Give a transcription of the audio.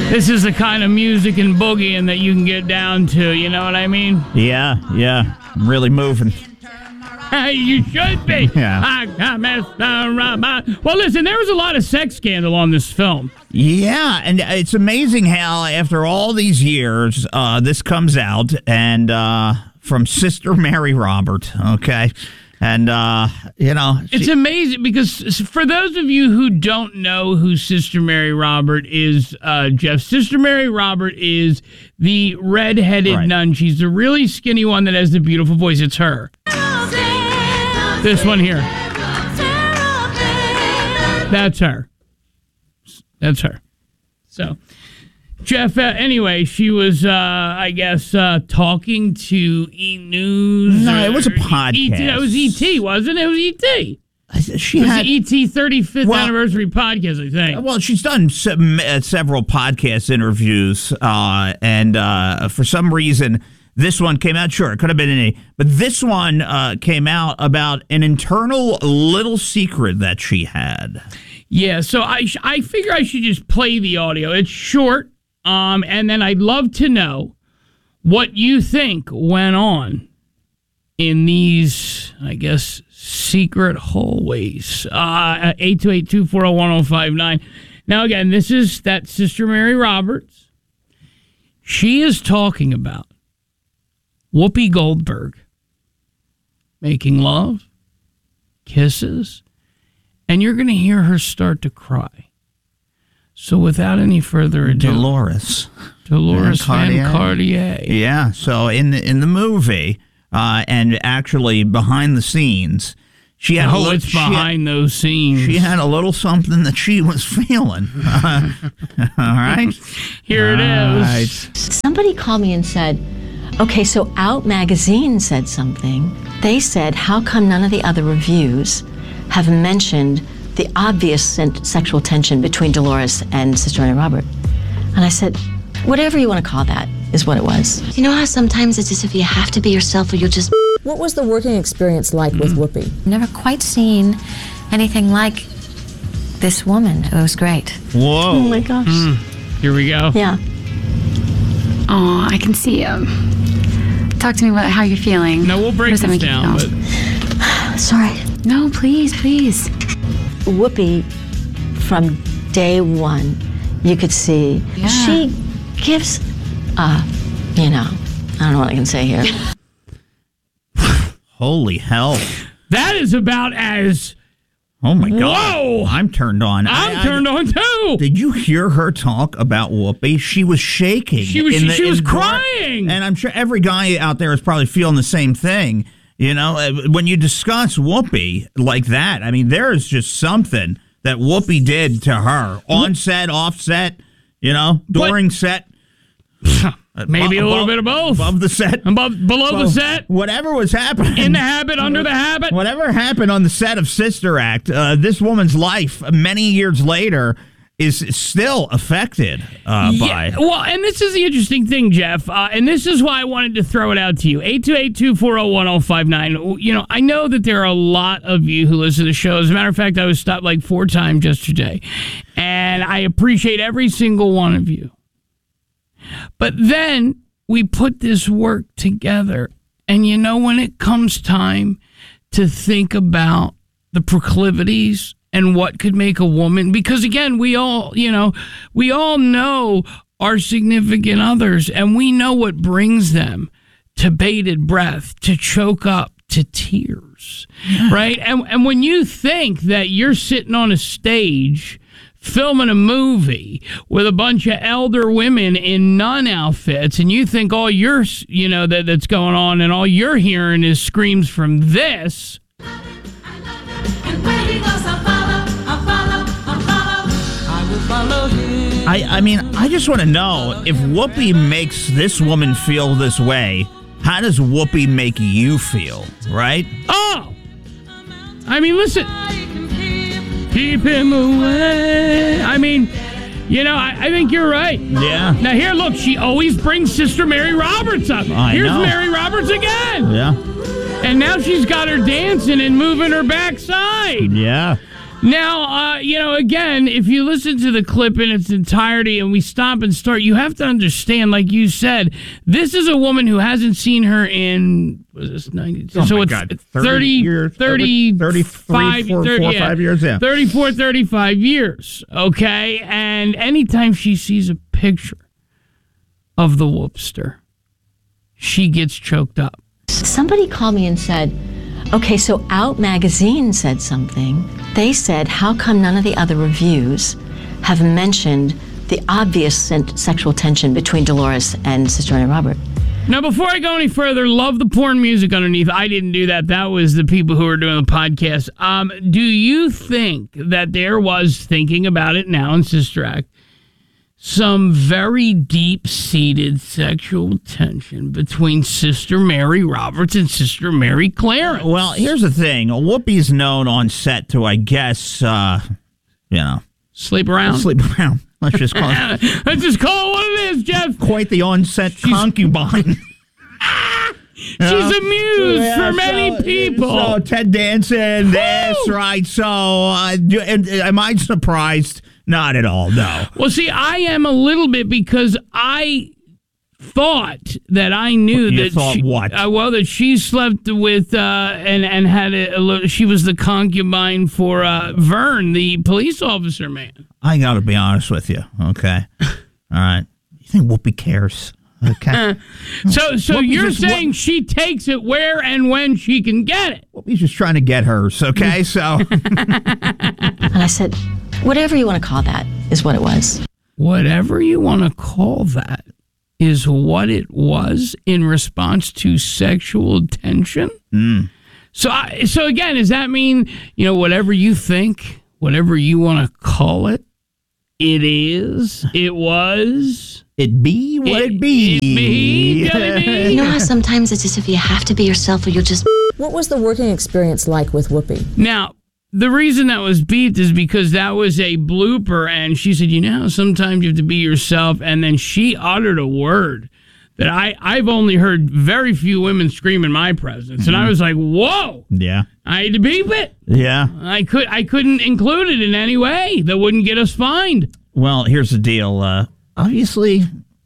This is the kind of music and boogieing that you can get down to, you know what I mean? Yeah. I'm really moving. You should be. Yeah. Well, listen, there was a lot of sex scandal on this film. Yeah, and it's amazing how after all these years, this comes out, and from Sister Mary Robert, okay? And, It's amazing because for those of you who don't know who Sister Mary Robert is, Jeff, Sister Mary Robert is the red-headed nun. She's the really skinny one that has the beautiful voice. It's her. This one here. That's her. That's her. So, Jeff, anyway, she was, I guess, talking to E! News. No, it was a podcast. It was E.T., wasn't it? It was E.T. She it was had the E.T. 35th anniversary podcast, I think. Well, she's done several podcast interviews, and for some reason, this one came out. Sure, it could have been any, but this one came out about an internal little secret that she had. Yeah, so I figure I should just play the audio. It's short, and then I'd love to know what you think went on in these, I guess, secret hallways. 828-240-1059. Now, again, this is that Sister Mary Roberts. She is talking about Whoopi Goldberg making love, kisses, and you're going to hear her start to cry. So without any further ado, Dolores Van Cartier. Yeah, so in the movie, and actually behind the sines, she had it's behind those scenes. She had a little something that she was feeling. All right? Here it is. Right. Somebody called me and said, okay, so Out Magazine said something. They said, how come none of the other reviews have mentioned the obvious sexual tension between Dolores and Sister Mary Robert? And I said, whatever you want to call that is what it was. You know how sometimes it's as if you have to be yourself or you'll just... What was the working experience like with Whoopi? Never quite seen anything like this woman. It was great. Whoa. Oh my gosh. Here we go. Yeah. Oh, I can see you. Talk to me about how you're feeling. No, we'll break this down. But... Sorry. No, please. Whoopi, from day one, you could see she gives, I don't know what I can say here. Holy hell. That is about as... Oh, my God. Whoa! I'm turned on. I'm turned on, too. Did you hear her talk about Whoopi? She was shaking. She was crying. And I'm sure every guy out there is probably feeling the same thing. You know, when you discuss Whoopi like that, I mean, there is just something that Whoopi did to her. On set, off set, during set. Maybe a little bit of both. Above the set. Below the set. Whatever was happening. In the habit, under the habit. Whatever happened on the set of Sister Act, this woman's life many years later is still affected by. Well, and this is the interesting thing, Jeff, and this is why I wanted to throw it out to you. 828-240-1059. I know that there are a lot of you who listen to the show. As a matter of fact, I was stopped like 4 times yesterday, and I appreciate every single one of you. But then we put this work together, and when it comes time to think about the proclivities and what could make a woman, because again, we all know our significant others, and we know what brings them to bated breath, to choke up, to tears, right? And when you think that you're sitting on a stage filming a movie with a bunch of elder women in nun outfits, and you think all you're, that's going on, and all you're hearing is screams from this. I mean, I just want to know, if Whoopi makes this woman feel this way, how does Whoopi make you feel, right? Oh! I mean, listen. Keep him away. I mean, I think you're right. Yeah. Now, here, look, she always brings Sister Mary Roberts up. Here's know. Mary Roberts again. Yeah. And now she's got her dancing and moving her backside. Yeah. Now, again, if you listen to the clip in its entirety and we stop and start, you have to understand, like you said, this is a woman who hasn't seen her in, was this 90? Oh so my it's God, 30 years, 35, 5 years, yeah. 34, 35 years, okay? And anytime she sees a picture of the whoopster, she gets choked up. Somebody called me and said, okay, so Out Magazine said something. They said, how come none of the other reviews have mentioned the obvious sexual tension between Dolores and Sister Anna Robert? Now, before I go any further, love the porn music underneath. I didn't do that. That was the people who were doing the podcast. Do you think that there was, thinking about it now in Sister Act, some very deep-seated sexual tension between Sister Mary Roberts and Sister Mary Clarence? Well, here's the thing. Whoopi's known on set to, I guess, Sleep around? sleep around. Let's just call it. Let's just call it what it is, Jeff. Quite the on-set concubine. She's a muse for many people. So Ted Danson, that's right. So am I surprised? Not at all, no. Well, see, I am a little bit because I thought that I knew You that thought she, what? That she slept with and had she was the concubine for Vern, the police officer man. I got to be honest with you, okay? All right. You think Whoopi cares? Okay. So you're saying she takes it where and when she can get it? Whoopi's just trying to get hers, okay? So. And I said, whatever you want to call that is what it was. Whatever you want to call that is what it was in response to sexual tension? Mm. So again, does that mean, whatever you think, whatever you want to call it, it is, it was... It be what it be. It be, Jelly Bean. You know how sometimes it's as if you have to be yourself or you'll just... What was the working experience like with Whoopi? Now, the reason that was beeped is because that was a blooper, and she said, how sometimes you have to be yourself, and then she uttered a word that I've only heard very few women scream in my presence, and I was like, whoa! Yeah. I had to beep it. Yeah. I couldn't include it in any way that wouldn't get us fined. Well, here's the deal. Obviously,